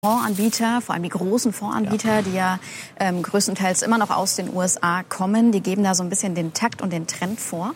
Fondsanbieter, vor allem die großen Fondsanbieter, die ja größtenteils immer noch aus den USA kommen, die geben da so ein bisschen den Takt und den Trend vor?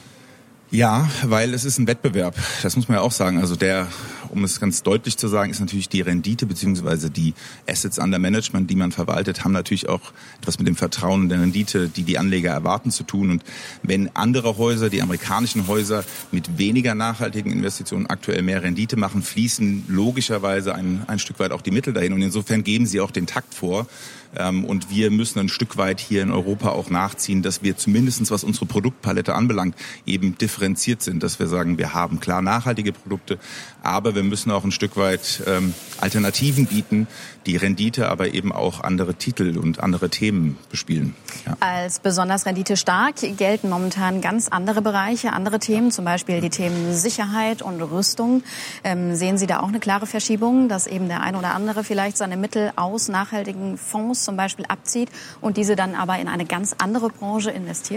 Ja, weil es ist ein Wettbewerb. Das muss man ja auch sagen. Also um es ganz deutlich zu sagen, ist natürlich die Rendite bzw. die Assets under Management, die man verwaltet, haben natürlich auch etwas mit dem Vertrauen in der Rendite, die Anleger erwarten, zu tun. Und wenn andere Häuser, die amerikanischen Häuser, mit weniger nachhaltigen Investitionen aktuell mehr Rendite machen, fließen logischerweise ein Stück weit auch die Mittel dahin. Und insofern geben sie auch den Takt vor. Und wir müssen ein Stück weit hier in Europa auch nachziehen, dass wir zumindest, was unsere Produktpalette anbelangt, eben differenziert sind. Dass wir sagen, wir haben klar nachhaltige Produkte, aber wir müssen auch ein Stück weit Alternativen bieten, die Rendite, aber eben auch andere Titel und andere Themen bespielen. Ja. Als besonders renditestark gelten momentan ganz andere Bereiche, andere Themen, zum Beispiel die Themen Sicherheit und Rüstung. Sehen Sie da auch eine klare Verschiebung, dass eben der ein oder andere vielleicht seine Mittel aus nachhaltigen Fonds zum Beispiel abzieht und diese dann aber in eine ganz andere Branche investiert?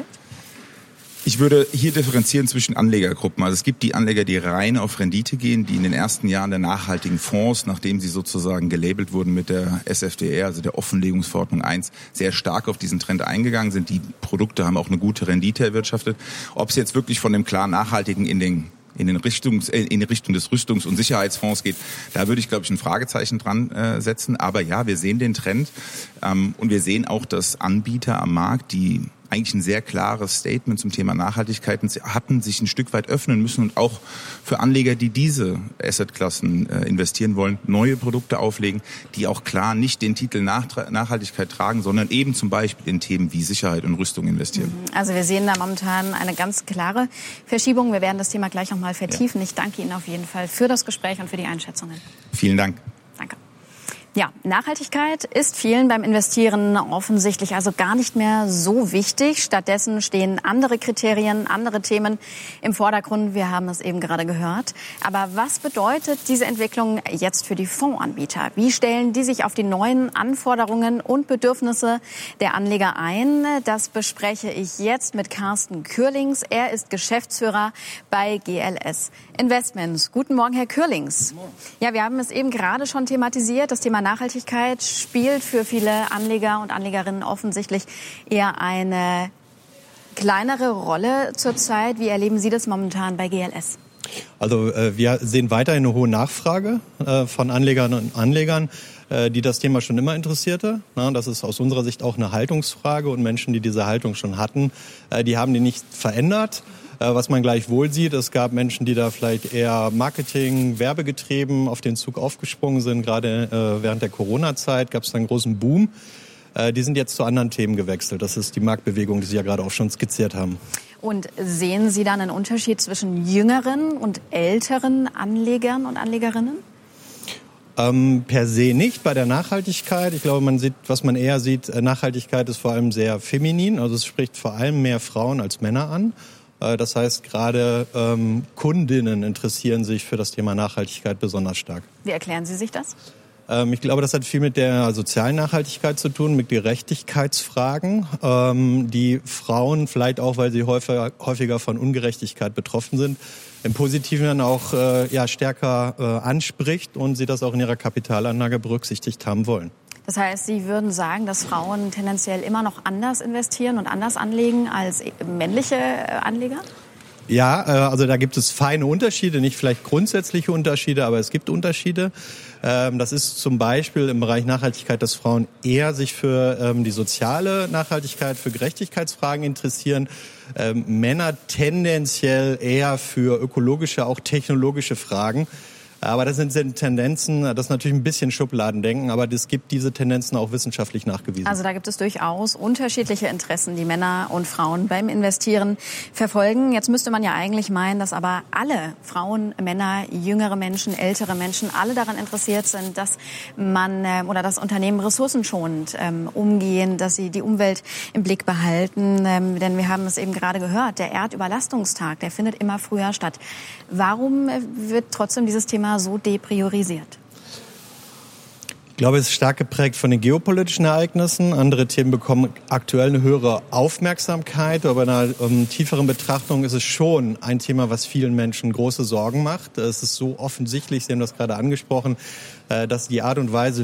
Ich würde hier differenzieren zwischen Anlegergruppen. Also es gibt die Anleger, die rein auf Rendite gehen, die in den ersten Jahren der nachhaltigen Fonds, nachdem sie sozusagen gelabelt wurden mit der SFDR, also der Offenlegungsverordnung 1, sehr stark auf diesen Trend eingegangen sind. Die Produkte haben auch eine gute Rendite erwirtschaftet. Ob es jetzt wirklich von dem klar nachhaltigen in die Richtung des Rüstungs- und Sicherheitsfonds geht, da würde ich, glaube ich, ein Fragezeichen dran setzen. Aber ja, wir sehen den Trend und wir sehen auch, dass Anbieter am Markt, die eigentlich ein sehr klares Statement zum Thema Nachhaltigkeit hatten, sich ein Stück weit öffnen müssen und auch für Anleger, die diese Assetklassen investieren wollen, neue Produkte auflegen, die auch klar nicht den Titel Nachhaltigkeit tragen, sondern eben zum Beispiel in Themen wie Sicherheit und Rüstung investieren. Also wir sehen da momentan eine ganz klare Verschiebung. Wir werden das Thema gleich nochmal vertiefen. Ja. Ich danke Ihnen auf jeden Fall für das Gespräch und für die Einschätzungen. Vielen Dank. Danke. Ja, Nachhaltigkeit ist vielen beim Investieren offensichtlich also gar nicht mehr so wichtig. Stattdessen stehen andere Kriterien, andere Themen im Vordergrund. Wir haben es eben gerade gehört. Aber was bedeutet diese Entwicklung jetzt für die Fondsanbieter? Wie stellen die sich auf die neuen Anforderungen und Bedürfnisse der Anleger ein? Das bespreche ich jetzt mit Carsten Kürlings. Er ist Geschäftsführer bei GLS Investments. Guten Morgen, Herr Kürlings. Guten Morgen. Ja, wir haben es eben gerade schon thematisiert. Das Thema Nachhaltigkeit spielt für viele Anleger und Anlegerinnen offensichtlich eher eine kleinere Rolle zurzeit. Wie erleben Sie das momentan bei GLS? Also wir sehen weiterhin eine hohe Nachfrage von Anlegerinnen und Anlegern, die das Thema schon immer interessierte. Das ist aus unserer Sicht auch eine Haltungsfrage und Menschen, die diese Haltung schon hatten, die haben die nicht verändert. Was man gleichwohl sieht, es gab Menschen, die da vielleicht eher Marketing, werbegetrieben auf den Zug aufgesprungen sind. Gerade während der Corona-Zeit gab es einen großen Boom. Die sind jetzt zu anderen Themen gewechselt. Das ist die Marktbewegung, die Sie ja gerade auch schon skizziert haben. Und sehen Sie dann einen Unterschied zwischen jüngeren und älteren Anlegern und Anlegerinnen? Per se nicht. Bei der Nachhaltigkeit, ich glaube, was man eher sieht, Nachhaltigkeit ist vor allem sehr feminin. Also es spricht vor allem mehr Frauen als Männer an. Das heißt, gerade Kundinnen interessieren sich für das Thema Nachhaltigkeit besonders stark. Wie erklären Sie sich das? Ich glaube, das hat viel mit der sozialen Nachhaltigkeit zu tun, mit Gerechtigkeitsfragen, die Frauen, vielleicht auch, weil sie häufiger von Ungerechtigkeit betroffen sind, im Positiven dann auch stärker anspricht und sie das auch in ihrer Kapitalanlage berücksichtigt haben wollen. Das heißt, Sie würden sagen, dass Frauen tendenziell immer noch anders investieren und anders anlegen als männliche Anleger? Ja, also da gibt es feine Unterschiede, nicht vielleicht grundsätzliche Unterschiede, aber es gibt Unterschiede. Das ist zum Beispiel im Bereich Nachhaltigkeit, dass Frauen eher sich für die soziale Nachhaltigkeit, für Gerechtigkeitsfragen interessieren. Männer tendenziell eher für ökologische, auch technologische Fragen. Aber das sind Tendenzen, das ist natürlich ein bisschen Schubladendenken, aber es gibt diese Tendenzen auch wissenschaftlich nachgewiesen. Also da gibt es durchaus unterschiedliche Interessen, die Männer und Frauen beim Investieren verfolgen. Jetzt müsste man ja eigentlich meinen, dass aber alle Frauen, Männer, jüngere Menschen, ältere Menschen, alle daran interessiert sind, dass man oder das Unternehmen ressourcenschonend umgehen, dass sie die Umwelt im Blick behalten. Denn wir haben es eben gerade gehört, der Erdüberlastungstag, der findet immer früher statt. Warum wird trotzdem dieses Thema so depriorisiert? Ich glaube, es ist stark geprägt von den geopolitischen Ereignissen. Andere Themen bekommen aktuell eine höhere Aufmerksamkeit. Aber bei einer tieferen Betrachtung ist es schon ein Thema, was vielen Menschen große Sorgen macht. Es ist so offensichtlich, Sie haben das gerade angesprochen, dass die Art und Weise,